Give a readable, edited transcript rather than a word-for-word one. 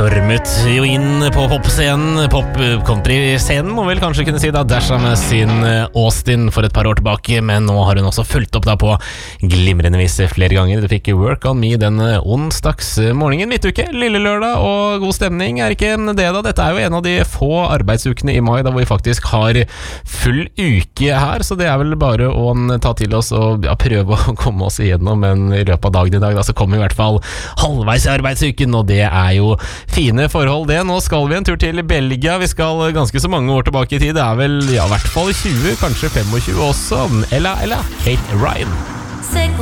stormet jo inn på popscenen, pop-country-scenen, må vel kanskje kunne si da, Dasha med sin Austin for et par år tilbake, men nå har hun også fulgt opp da på glimrende vis flere ganger. Du fikk Work On Me den onsdagsmorgenen, midtuke, lille lørdag og god stemning, er ikke det da? Dette er jo en av de få arbeidsukene i mai da hvor vi faktisk har full uke her, så det er vel bare å ta til oss og prøve å komme oss igjennom, men i løpet av dagen i dag da, så kommer vi i hvert fall halvveis i arbeidsuken, og det er jo fine forhold det. Nå skal vi en tur til Belgia, vi skal ganske så mange år tilbake i tid, det er vel i hvert fall 20, kanskje 25 også. Ella, Kate Ryan.